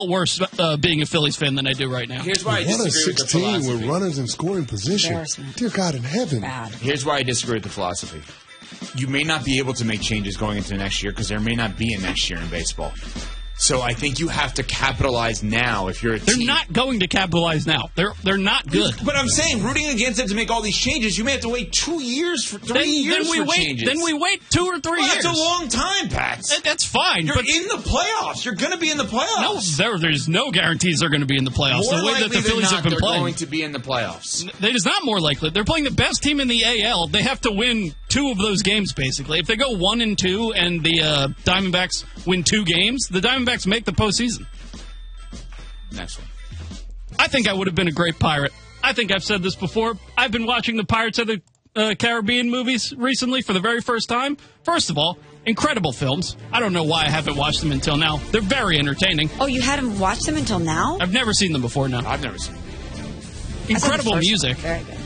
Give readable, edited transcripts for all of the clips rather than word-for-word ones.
worse being a Phillies fan than I do right now. Here's why I disagree with the 16 philosophy. with runners in scoring position. Dear God in heaven. Bad. Here's why I disagree with the philosophy. You may not be able to make changes going into next year because there may not be a next year in baseball. So I think you have to capitalize now if you're a team. They're not going to capitalize now. They're not good. But I'm saying, rooting against them to make all these changes, you may have to wait 2 years for 3 years for changes. Then we wait 2 or 3 years. That's a long time, Pat. That's fine. You're in the playoffs. You're going to be in the playoffs. No, there's no guarantees they're going to be in the playoffs. More the way that the Phillies have been they're playing, going to be in the playoffs. It is not more likely. They're playing the best team in the AL. They have to win 2 of those games, basically. If they go 1-2 and the Diamondbacks win 2 games, the Diamondbacks make the postseason. Next one. I think I would have been a great pirate. I think I've said this before. I've been watching the Pirates of the Caribbean movies recently for the very first time. First of all, incredible films. I don't know why I haven't watched them until now. They're very entertaining. Oh, you hadn't watched them until now? I've never seen them before, no. I've never seen them. Incredible music. Very good.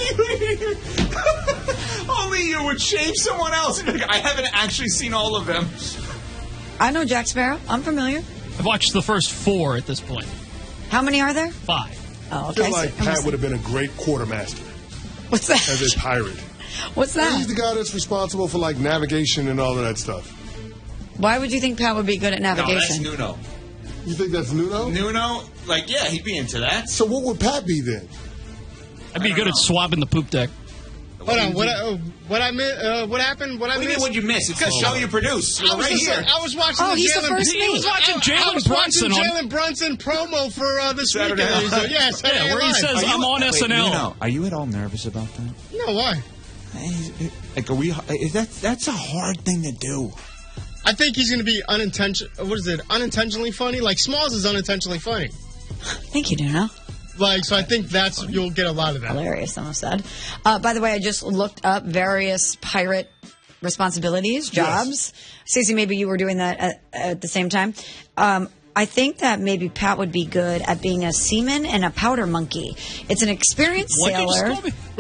Only you would shame someone else. I haven't actually seen all of them. I know Jack Sparrow. I'm familiar. I've watched the first 4 at this point. How many are there? 5. Oh, I okay. feel like Pat would have been a great quartermaster What's that? as a pirate. What's He's the that? guy that's responsible for, like, navigation and all of that stuff. Why would you think Pat would be good at No, that's navigation? Nuno. You think that's Nuno? Nuno, yeah, he'd be into that. So what would Pat be then? I'd be good at swabbing the poop deck. Hold on, what happened? What I What do you mean what'd you miss? It's the show you produce. I was right just here. I was watching Oh, the he's the Jalen. first He was watching I Jalen was Brunson watching on. Jalen Brunson promo for this Saturday weekend. Night. So, yes, Yeah, where he says, I'm on SNL. Nuno, are you at all nervous about that? No, why? Like, that's a hard thing to do. I think he's going to be unintentionally funny? Like, Smalls is unintentionally funny. Thank you, Nuno. Like, so I think you'll get a lot of that. Hilarious, someone said. By the way, I just looked up various pirate responsibilities, jobs. Stacey, maybe you were doing that at the same time. I think that maybe Pat would be good at being a seaman and a powder monkey. It's an experienced sailor.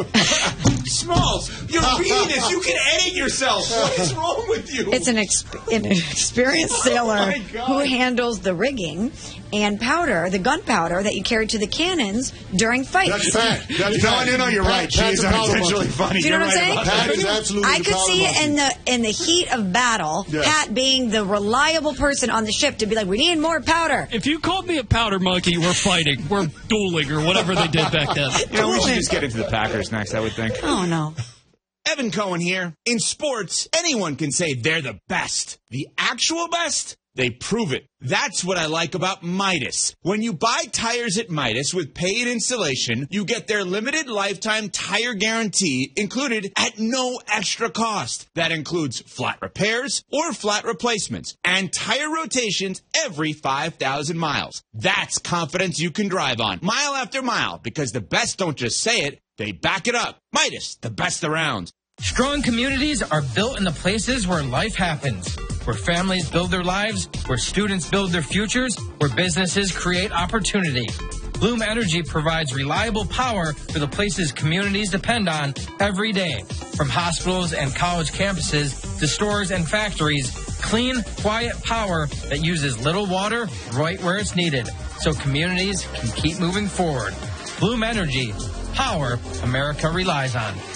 Smalls, you're reading this. You can edit yourself. What is wrong with you? It's an experienced sailor who handles the rigging and powder, the gunpowder that you carry to the cannons during fights. That's Pat. No, you're right. Pat's She's a powder unintentionally monkey. funny. Do you know what I'm saying? Pat is absolutely I the could powder see it monkey. in the heat of battle, Yes. Pat being the reliable person on the ship to be like, we need more powder. If you called me a powder monkey, we're fighting. We're dueling or whatever they did back then. You know, we should just get into the Packers next, I would think. Oh, no. Evan Cohen here. In sports, anyone can say they're the best. The actual best? They prove it. That's what I like about Midas. When you buy tires at Midas with paid installation, you get their limited lifetime tire guarantee included at no extra cost. That includes flat repairs or flat replacements and tire rotations every 5,000 miles. That's confidence you can drive on mile after mile because the best don't just say it, they back it up. Midas, the best around. Strong communities are built in the places where life happens, where families build their lives, where students build their futures, where businesses create opportunity. Bloom Energy provides reliable power for the places communities depend on every day. From hospitals and college campuses to stores and factories, clean, quiet power that uses little water right where it's needed, so communities can keep moving forward. Bloom Energy, power America relies on.